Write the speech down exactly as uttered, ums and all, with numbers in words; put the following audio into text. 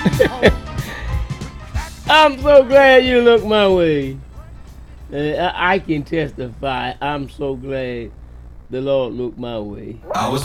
I'm so glad you looked my way. Uh, I, I can testify. I'm so glad the Lord looked my way. I was